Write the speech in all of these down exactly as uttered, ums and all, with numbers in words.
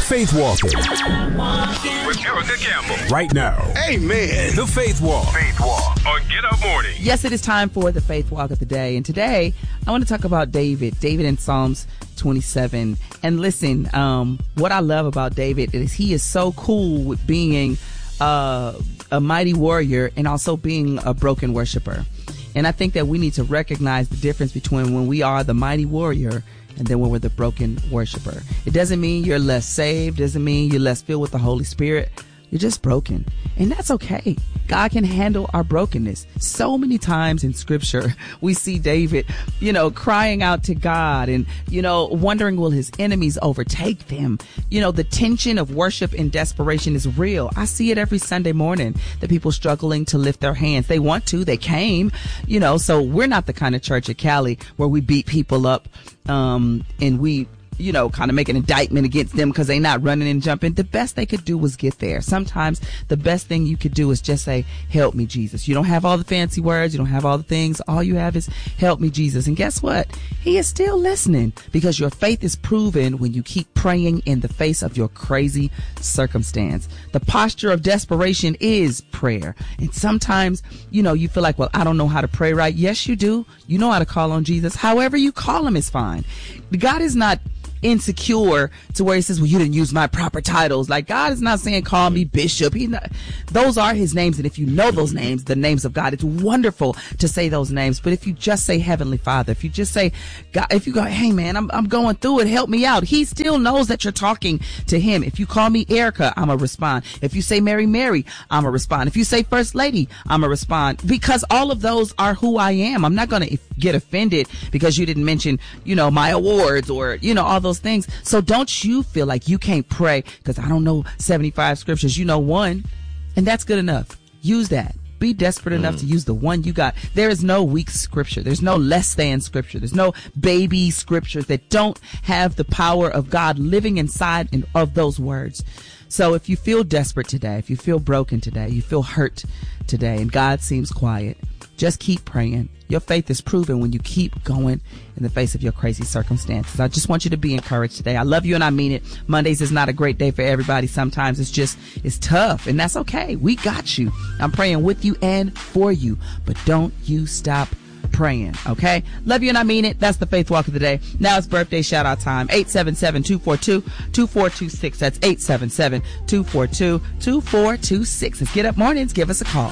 Faith Walking. With Erica Campbell. Right now. Amen. The Faith Walk. Faith Walk on Get Up Morning. Yes, it is time for the Faith Walk of the day. And today, I want to talk about David. David in Psalms twenty-seven. And listen, um, what I love about David is he is so cool with being uh, a mighty warrior and also being a broken worshiper. And I think that we need to recognize the difference between when we are the mighty warrior and then when we're the broken worshiper. It doesn't mean you're less saved, doesn't mean you're less filled with the Holy Spirit. You're just broken. And that's okay. God can handle our brokenness. So many times in scripture, we see David, you know, crying out to God and, you know, wondering, will his enemies overtake them? You know, the tension of worship and desperation is real. I see it every Sunday morning, the people struggling to lift their hands. They want to, they came, you know, so we're not the kind of church at Cali where we beat people up, um, and we, you know, kind of make an indictment against them because they're not running and jumping. The best they could do was get there. Sometimes the best thing you could do is just say, help me, Jesus. You don't have all the fancy words. You don't have all the things. All you have is help me, Jesus. And guess what? He is still listening because your faith is proven when you keep praying in the face of your crazy circumstance. The posture of desperation is prayer. And sometimes, you know, you feel like, well, I don't know how to pray right. Yes, you do. You know how to call on Jesus. However you call him is fine. God is not insecure to where he says, well, you didn't use my proper titles. Like, God is not saying call me bishop. He not, those are his names. And if you know those names, the names of God, it's wonderful to say those names. But if you just say Heavenly Father, if you just say God, if you go, hey man, I'm, I'm going through it, help me out. He still knows that you're talking to him. If you call me Erica, I'm a respond. If you say Mary, Mary, I'm a respond. If you say First Lady, I'm a respond, because all of those are who I am. I'm not going to get offended because you didn't mention, you know, my awards or, you know, all those things. So don't you feel like you can't pray because I don't know seventy-five scriptures. You know one, and that's good enough. Use that. Be desperate enough mm. to use the one you got. There is no weak scripture. There's no less than scripture. There's no baby scriptures that don't have the power of God living inside in, of those words. So if you feel desperate today, if you feel broken today, you feel hurt today, and God seems quiet, just keep praying. Your faith is proven when you keep going in the face of your crazy circumstances. I just want you to be encouraged today. I love you and I mean it. Mondays is not a great day for everybody. Sometimes it's just, it's tough, and that's okay. We got you. I'm praying with you and for you, but don't you stop praying, okay? Love you and I mean it. That's the Faith Walk of the day. Now it's birthday shout out time. eight seven seven, two four two, two four two six. That's eight seven seven, two four two, two four two six. Let's Get Up Mornings. Give us a call.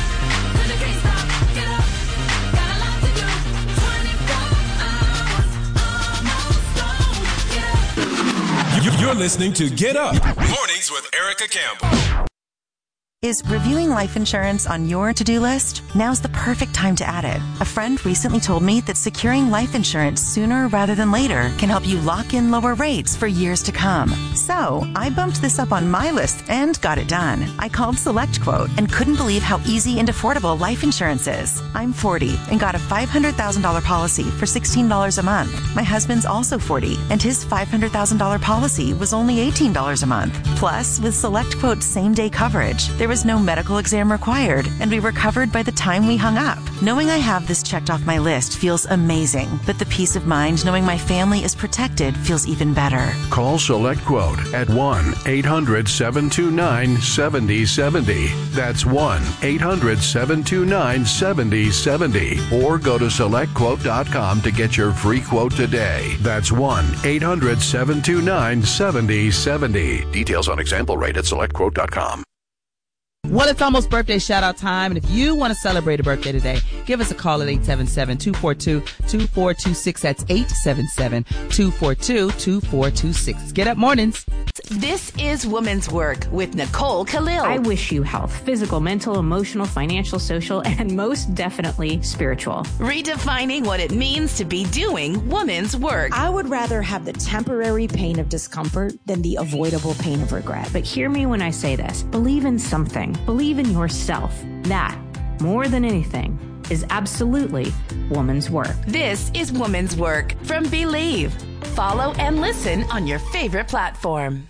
You're listening to Get Up Mornings with Erica Campbell. Is reviewing life insurance on your to-do list? Now's the perfect time to add it. A friend recently told me that securing life insurance sooner rather than later can help you lock in lower rates for years to come. So I bumped this up on my list and got it done. I called SelectQuote and couldn't believe how easy and affordable life insurance is. I'm forty and got a five hundred thousand dollars policy for sixteen dollars a month. My husband's also forty and his five hundred thousand dollars policy was only eighteen dollars a month. Plus, with SelectQuote's same-day coverage, there was no medical exam required, and we were covered by the time we hung up. Knowing I have this checked off my list feels amazing, but the peace of mind knowing my family is protected feels even better. Call SelectQuote at one eight hundred, seven two nine, seven zero seven zero. That's one eight hundred, seven two nine, seven zero seven zero. Or go to select quote dot com to get your free quote today. That's one eight hundred, seven two nine, seven zero seven zero. Details on example rate at select quote dot com. Well, it's almost birthday shout out time. And if you want to celebrate a birthday today, give us a call at eight seven seven, two four two, two four two six. That's eight seven seven, two four two, two four two six. Get Up Mornings. This is Women's Work with Nicole Khalil. I wish you health, physical, mental, emotional, financial, social, and most definitely spiritual. Redefining what it means to be doing women's work. I would rather have the temporary pain of discomfort than the avoidable pain of regret. But hear me when I say this. Believe in something. Believe in yourself. That, more than anything, is absolutely woman's work. This is Woman's Work from Believe. Follow and listen on your favorite platform.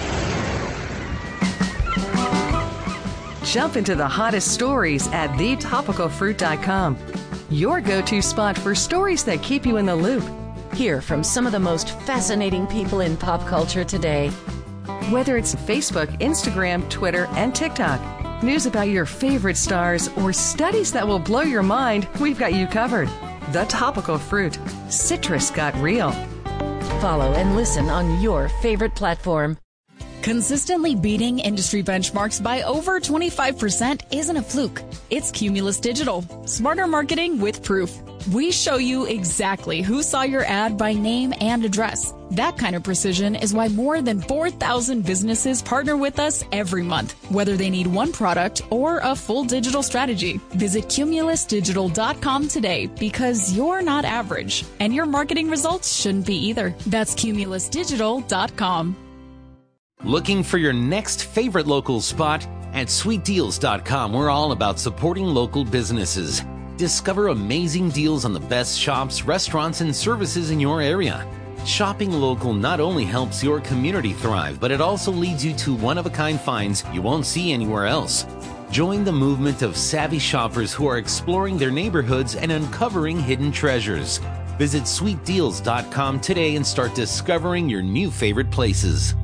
Jump into the hottest stories at the topical fruit dot com. Your go-to spot for stories that keep you in the loop. Hear from some of the most fascinating people in pop culture today. Whether it's Facebook, Instagram, Twitter, and TikTok, news about your favorite stars, or studies that will blow your mind, we've got you covered. The Topical Fruit. Citrus got real. Follow and listen on your favorite platform. Consistently beating industry benchmarks by over twenty-five percent isn't a fluke. It's Cumulus Digital. Smarter marketing with proof. We show you exactly who saw your ad by name and address. That kind of precision is why more than four thousand businesses partner with us every month, whether they need one product or a full digital strategy. Visit cumulus digital dot com today, because you're not average, and your marketing results shouldn't be either. That's cumulus digital dot com. Looking for your next favorite local spot? At sweet deals dot com, we're all about supporting local businesses. Discover amazing deals on the best shops, restaurants, and services in your area. Shopping local not only helps your community thrive, but it also leads you to one-of-a-kind finds you won't see anywhere else. Join the movement of savvy shoppers who are exploring their neighborhoods and uncovering hidden treasures. Visit sweet deals dot com today and start discovering your new favorite places.